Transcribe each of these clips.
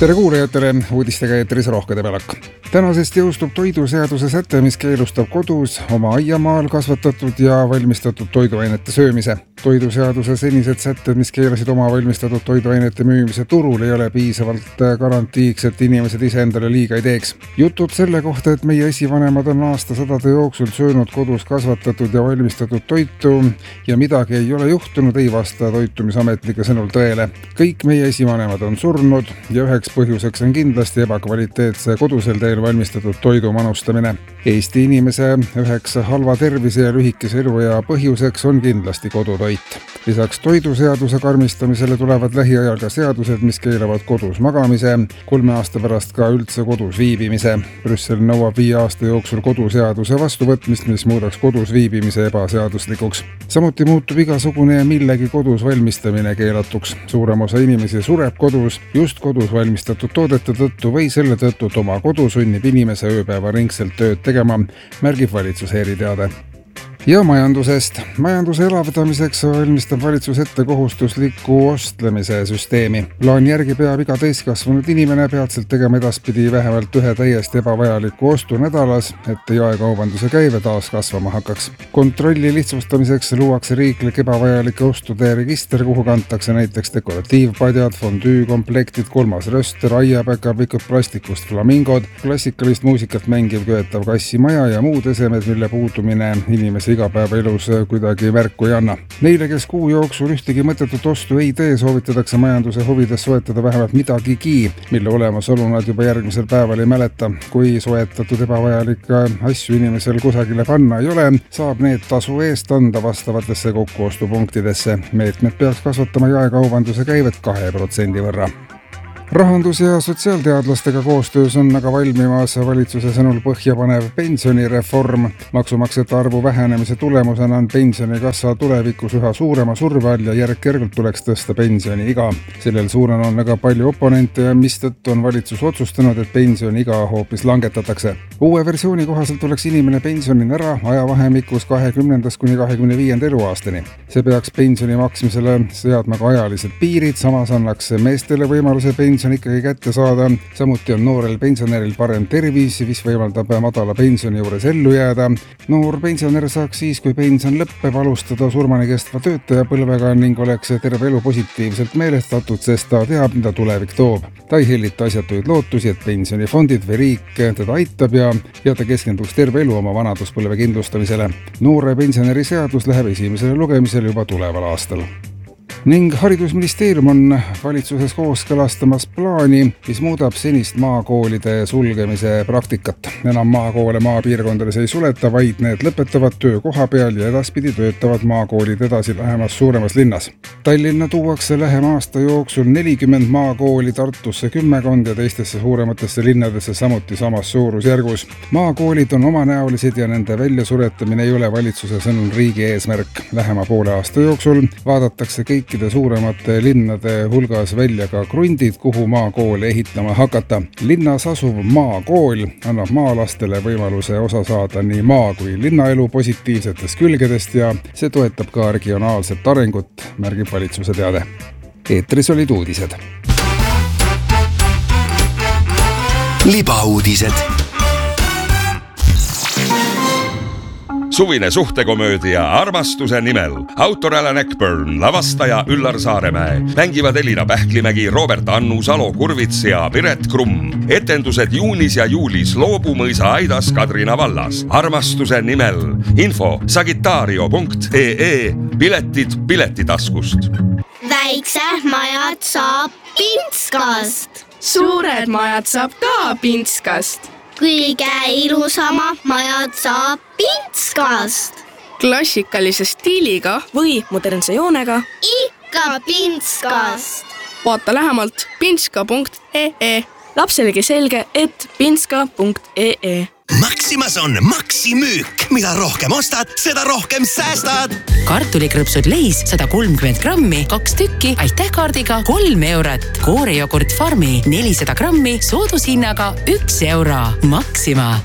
Tere kuulajatele, uudistega eetris Rohke Debelak. Tänasest jõustub toiduseaduse säte, mis keelustab kodus oma aiamaal kasvatatud ja valmistatud toiduainete söömise. Toiduseaduse senised sätted, mis keelasid oma valmistatud toiduainete müümise turul, ei ole piisavalt garantiiks, et inimesed ise endale liiga ei teeks. Jutud selle kohta, et meie esivanemad on aastasadade jooksul söönud kodus kasvatatud ja valmistatud toitu ja midagi ei ole juhtunud, ei vasta toitumisametnike sõnul tõele. Kõik meie esivanemad on surnud ja üheks põhjuseks on kindlasti ebakvaliteetse kodusel teel valmistatud toidu manustamine. Eesti inimese üheks halva tervise ja lühikese eluea põhjuseks on kindlasti kodutoit. Lisaks toiduseaduse karmistamisele tulevad lähiajal ka seadused, mis keelavad kodus magamise, 3 aasta pärast ka üldse kodus viibimise. Brüssel nõuab 5 aasta jooksul koduseaduse vastuvõtmist, mis muudaks kodus viibimise ebaseaduslikuks. Samuti muutub igasugune millegi kodus valmistamine keelatuks. Suurem osa inimesi sureb kodus just kodus valmistatud toodete tõttu või selle tõttu, et oma kodu sunnib inimese ööpäevaringselt tööd tegema, märgib valitsuse eriteade. Ja majandusest. Majanduse elavdamiseks valmistab valitsus ette kohustusliku ostlemise süsteemi. Plaan järgi peab iga täiskasvanud inimene peatselt tegema edaspidi vähemalt ühe täiesti ebavajaliku ostu nädalas, et jaekaubanduse käive taas kasvama hakkaks. Kontrolli lihtsustamiseks luuakse riiklik ebavajalike ostude register, kuhu kantakse näiteks dekoratiivpadjad, fondüükomplektid, 3. röster, aiapäkapikud, plastikust flamingod, klassikalist muusikat mängiv köetav kassimaja ja muud esemed, mille puudumine inimese igapäevaelus kuidagi märku ei anna. Neile, kes kuu jooksul ühtegi mõttetut ostu ei tee, soovitatakse majanduse huvides soetada vähemalt midagigi, mille olemasolu nad juba järgmisel päeval ei mäleta. Kui soetatud ebavajalikke asju inimesel kusagile panna ei ole, saab need tasu eest anda vastavatesse kokkuostupunktidesse. Meetmed peaks kasvatama jaekaubanduse käivet 2% võrra. Rahandus- ja sotsiaalteadlastega koostöös on aga valmimas valitsuse sõnul põhjapanev pensionireform. Maksumaksjate arvu vähenemise tulemusena on pensionikassa tulevikus üha suurema surve all ja järk-järgult tuleks tõsta pensioniiga. Sellel suunal on väga palju oponente ja mistõttu on valitsus otsustanud, et pensioniiga hoopis langetatakse. Uue versiooni kohaselt tuleks inimene pensionil ära ajavahemikus 20. kuni 25. eluaastani. See peaks pensioni maksmisele seadma ka ajalised piirid, samas annaks meestele võimaluse pensioni ikkagi kätte saada. Samuti on noorel pensionäril parem tervis, mis võimaldab madala pensioni juures ellu jääda. Noor pensionär saaks siis, kui pension lõppeb, alustada surmani kestva töötajapõlvega ning oleks terve elu positiivselt meelestatud, sest ta teab, mida tulevik toob. Ta ei hellita asjatuid lootusi, et pensionifondid või riik teda aitab ja ta keskenduks terve elu oma vanaduspõlve kindlustamisele. Noore pensionäri seadus läheb esimesele lugemisele juba tuleval aastal. Ning haridusministeerium on valitsuses kooskõlastamas plaani, mis muudab senist maakoolide sulgemise praktikat. Enam maakoole maapiirkondades ei suleta, vaid need lõpetavad töö koha peal ja edaspidi töötavad maakoolid edasi lähemas suuremas linnas. Tallinna tuuakse lähema aasta jooksul 40 maakooli, Tartusse 10 ja teistesse suurematesse linnadesse samuti samas suurusjärgus. Maakoolid on omanäolised ja nende väljasuretamine ei ole valitsuse sõnul riigi eesmärk. Lähema poole aasta jooksul vaadatakse kõikide suuremate linnade hulgas välja ka krundid, kuhu maakoole ehitama hakata. Linnas asuv maakool annab maalastele võimaluse osa saada nii maa- kui linnaelu positiivsetest külgedest ja see toetab ka regionaalset arengut, märgib valitsuse teade. Eetris olid uudised. Libauudised. Suvine suhtekomöödia Armastuse nimel. Autor Alan Eckburn, lavastaja Üllar Saaremäe. Mängivad Elina Pähklimägi, Robert Annu-Salo Kurvits ja Piret Krumm. Etendused juunis ja juulis Loobumõisa aidas Kadrina vallas. Armastuse nimel. Info sagitario.ee. Piletid piletitaskust. Väiksed majad saab Pintskast. Suured majad saab ka Pintskast. Kõige ilusama majad saab Pintskast. Klassikalise stiiliga või modernse joonega ikka Pintskast. Vaata lähemalt pintska.ee. Lapselegi selge, et pintska.ee. Maximas on maksimüük. Mida rohkem ostad, seda rohkem säästad. Kartulikrõpsud Leis 130 grammi, 2 tükki, aitäh kaardiga 3 eurot. Koorejogurt Farmi 400 grammi, soodushinnaga 1 euro. Maxima.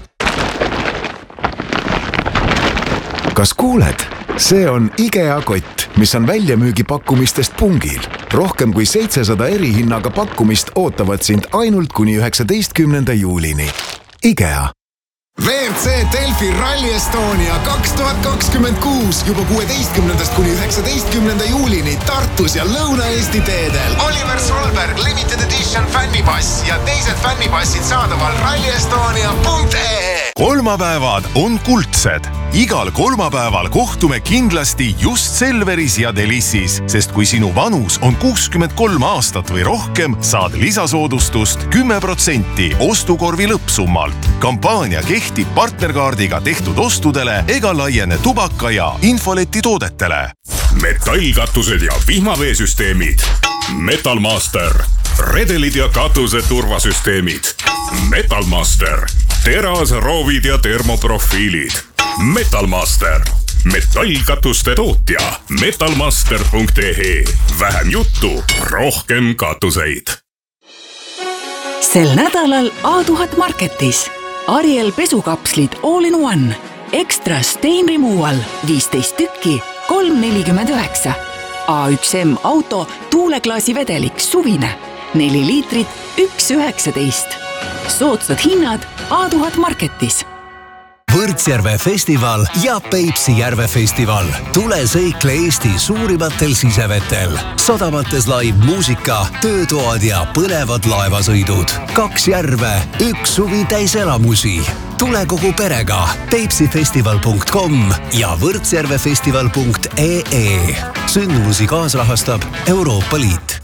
Kas kuuled? See on IKEA kott, mis on väljamüügipakkumistest pungil. Rohkem kui 700 erihinnaga pakkumist ootavad sind ainult kuni 19. juulini. IKEA. WRC Delfi Rally Estonia 2026 juba 16. kuni 19. juulini Tartus ja Lõuna-Eesti teedel. Oliver Solberg Limited Edition fännipass ja teised fännipassid saadaval rallyestonia.ee. Kolmapäevad on kuldsed. Igal kolmapäeval kohtume kindlasti just Selveris ja Delissis, sest kui sinu vanus on 63 aastat või rohkem, saad lisasoodustust 10% ostukorvi lõppsummalt. Kampaania kehtib partnerkaardiga tehtud ostudele ega laiene tubaka ja infoleti toodetele. Metallkatused ja vihmaveesüsteemid. Metalmaster. Redelid ja katuse turvasüsteemid. Metalmaster. Teras, roovid ja termoprofiilid. Metalmaster. Metallkatuste tootja. Metalmaster.ee. Vähem juttu, rohkem katuseid. Sel nädalal A1000 Marketis. Ariel pesukapslid all in one. Extra stain removal 15 tükki 3,49. A1M auto tuuleklaasi vedelik suvine 4 liitrit 1,19. Soodsad hinnad A1000 Marketis. Võrtsjärve festival ja Peipsi järve festival. Tule sõikle Eesti suurimatel sisevetel. Sadamates live muusika, töötoad ja põnevad laevasõidud. 2 järve, 1 suvi täis elamusi. Tule kogu perega peipsifestival.com ja võrtsjärvefestival.ee. Sündmusi kaasrahastab Euroopa Liit.